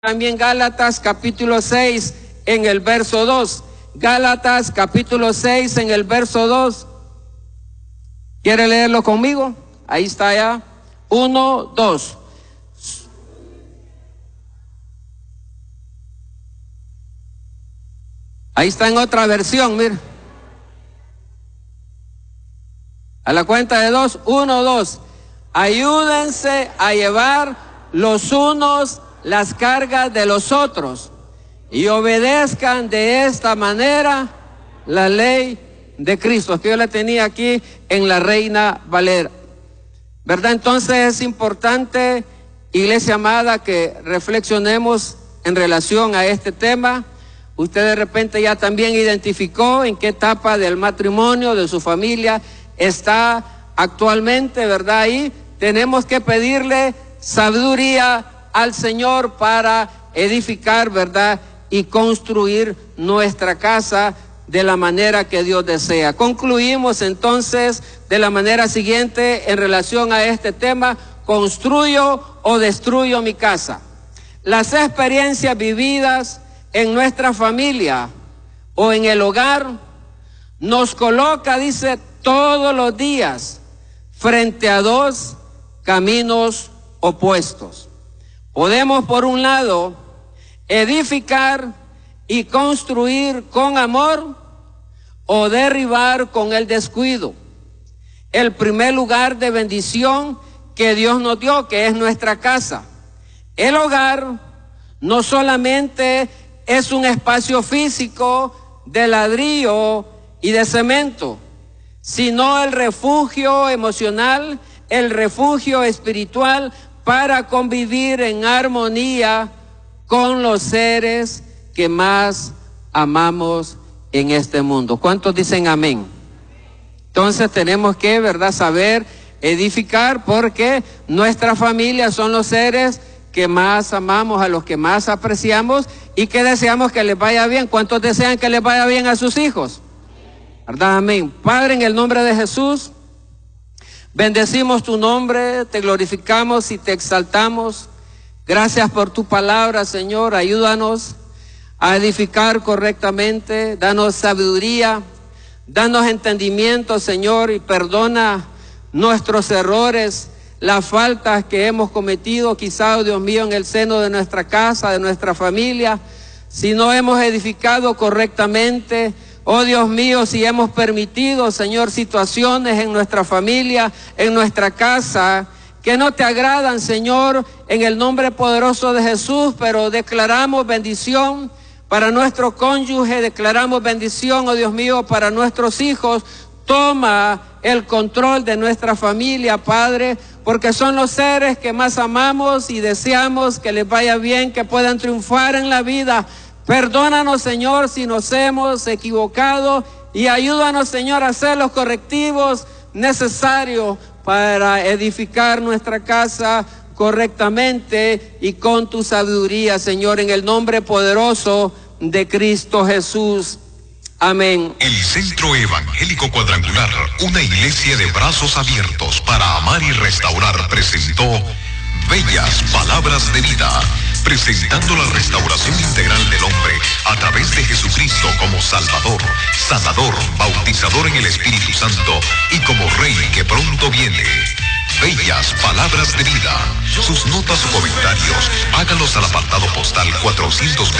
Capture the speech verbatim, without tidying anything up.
También Gálatas capítulo seis en el verso dos. Gálatas capítulo seis en el verso dos. ¿Quiere leerlo conmigo? Ahí está ya. Uno, dos. Ahí está en otra versión, mire. A la cuenta de dos, uno, dos. Ayúdense a llevar los unos las cargas de los otros y obedezcan de esta manera la ley de Cristo, que yo la tenía aquí en la Reina Valera, ¿verdad? Entonces es importante, iglesia amada, que reflexionemos en relación a este tema. Usted de repente ya también identificó en qué etapa del matrimonio, de su familia está actualmente, ¿verdad? Ahí tenemos que pedirle sabiduría al Señor para edificar, ¿verdad? Y construir nuestra casa de la manera que Dios desea. Concluimos entonces de la manera siguiente en relación a este tema: ¿construyo o destruyo mi casa? Las experiencias vividas en nuestra familia o en el hogar nos coloca, dice, todos los días frente a dos caminos opuestos. Podemos, por un lado, edificar y construir con amor o derribar con el descuido el primer lugar de bendición que Dios nos dio, que es nuestra casa. El hogar no solamente es un espacio físico de ladrillo y de cemento, sino el refugio emocional, el refugio espiritual para convivir en armonía con los seres que más amamos en este mundo. ¿Cuántos dicen amén? Entonces tenemos que, ¿verdad?, saber edificar, porque nuestra familia son los seres que más amamos, a los que más apreciamos y que deseamos que les vaya bien. ¿Cuántos desean que les vaya bien a sus hijos? ¿Verdad? Amén. Padre, en el nombre de Jesús, bendecimos tu nombre, te glorificamos y te exaltamos. Gracias por tu palabra, Señor. Ayúdanos a edificar correctamente. Danos sabiduría, danos entendimiento, Señor, y perdona nuestros errores, las faltas que hemos cometido, quizá, oh Dios mío, en el seno de nuestra casa, de nuestra familia. Si no hemos edificado correctamente, oh Dios mío, si hemos permitido, Señor, situaciones en nuestra familia, en nuestra casa, que no te agradan, Señor, en el nombre poderoso de Jesús, pero declaramos bendición para nuestro cónyuge, declaramos bendición, oh Dios mío, para nuestros hijos. Toma el control de nuestra familia, Padre, porque son los seres que más amamos y deseamos que les vaya bien, que puedan triunfar en la vida. Perdónanos, Señor, si nos hemos equivocado, y ayúdanos, Señor, a hacer los correctivos necesarios para edificar nuestra casa correctamente y con tu sabiduría, Señor, en el nombre poderoso de Cristo Jesús. Amén. El Centro Evangélico Cuadrangular, una iglesia de brazos abiertos para amar y restaurar, presentó Bellas Palabras de Vida, presentando la restauración integral del hombre a través de Jesucristo como Salvador, Sanador, bautizador en el Espíritu Santo y como Rey que pronto viene. Bellas Palabras de Vida. Sus notas o comentarios, hágalos al apartado postal cuatrocientos